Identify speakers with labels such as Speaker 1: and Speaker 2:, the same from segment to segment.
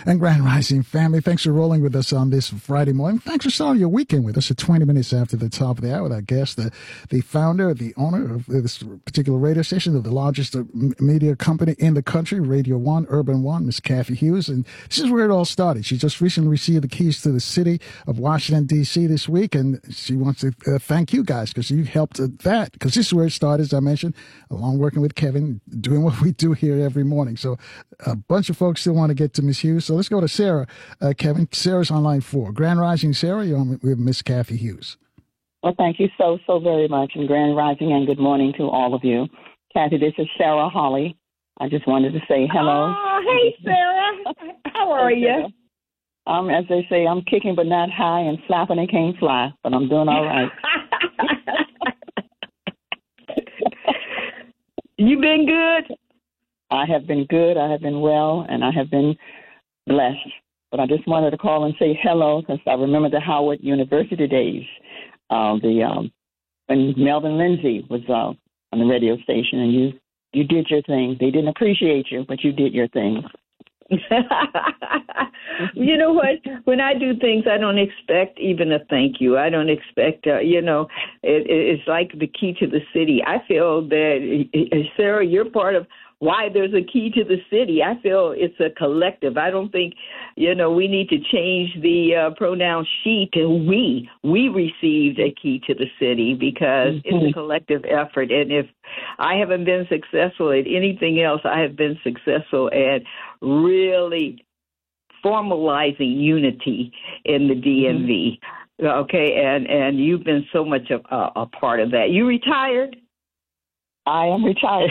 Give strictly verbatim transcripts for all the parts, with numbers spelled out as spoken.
Speaker 1: And Grand Rising family, thanks for rolling with us on this Friday morning. Thanks for starting your weekend with us at twenty minutes after the top of the hour with our guest, the, the founder, the owner of this particular radio station, of the largest media company in the country, Radio One, Urban One, Miss Cathy Hughes. And this is where it all started. She just recently received the keys to the city of Washington, D C this week, and she wants to uh, thank you guys because you helped uh, that, because this is where it started, as I mentioned, along working with Kevin, doing what we do here every morning. So a bunch of folks still want to get to Miss Hughes. So let's go to Sarah. Uh, Kevin, Sarah's on line four. Grand Rising, Sarah, you're on with Miss Cathy Hughes.
Speaker 2: Well, thank you so, so very much, and Grand Rising and good morning to all of you. Cathy, this is Sarah Holly. I just wanted to say hello.
Speaker 3: Oh, hey, Sarah. How are you?
Speaker 2: Um, as they say, I'm kicking but not high and flapping and can't fly, but I'm doing all right.
Speaker 3: You been good?
Speaker 2: I have been good. I have been well, and I have been blessed. But I just wanted to call and say hello because I remember the Howard University days, uh, the um, when Melvin Lindsay was uh, on the radio station, and you you did your thing. They didn't appreciate you, but you did your thing.
Speaker 3: You know what? When I do things, I don't expect even a thank you. I don't expect, uh, you know, it, it's like the key to the city. I feel that, Sarah, you're part of why there's a key to the city. I feel it's a collective. I don't think, you know, we need to change the uh, pronoun she to we. We received a key to the city because mm-hmm. it's a collective effort. And if I haven't been successful at anything else, I have been successful at really formalizing unity in the D M V. Mm-hmm. Okay, and, and you've been so much a, a part of that. You retired?
Speaker 2: I am retired.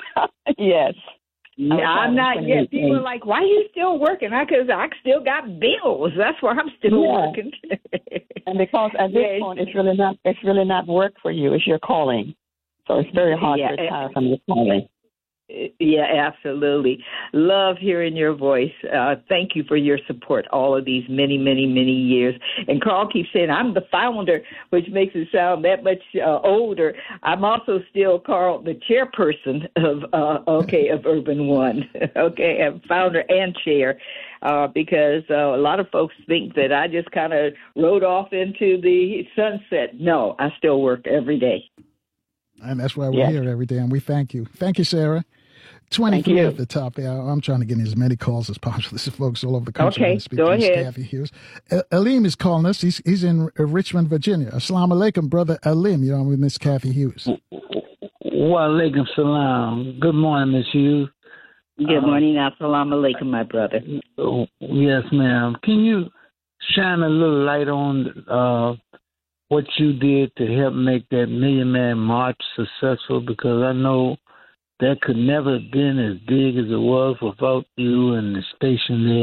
Speaker 2: Yes.
Speaker 3: No, I'm not yet. People are like, why are you still working? Because I, I still got bills. That's why I'm still yeah. working.
Speaker 2: And because at this yeah, point, it's really not it's really not work for you. It's your calling. So it's very hard yeah, to retire from your calling.
Speaker 3: Yeah, absolutely. Love hearing your voice. Uh, thank you for your support all of these many, many, many years. And Carl keeps saying, I'm the founder, which makes it sound that much uh, older. I'm also still, Carl, the chairperson of, uh, okay, of Urban One, okay, and founder and chair, uh, because uh, a lot of folks think that I just kind of rode off into the sunset. No, I still work every day.
Speaker 1: And that's why we're
Speaker 2: yes.
Speaker 1: here every day, and we thank you. Thank you, Sarah. twenty-three at the top. Yeah, I'm trying to get as many calls as possible. This is folks all over the country.
Speaker 3: Okay,
Speaker 1: speak
Speaker 3: go
Speaker 1: to
Speaker 3: ahead.
Speaker 1: Cathy Hughes. Uh, Alim is calling us. He's he's in uh, Richmond, Virginia. Assalamu alaikum, brother Alim. You're on with Miss Cathy Hughes.
Speaker 4: Wa alaikum salam. Good morning, Miss Hughes.
Speaker 3: Good uh, morning. Assalamu alaikum, my brother.
Speaker 4: Oh, yes, ma'am. Can you shine a little light on uh, what you did to help make that Million Man March successful? Because I know that could never have been as big as it was without you and the station there.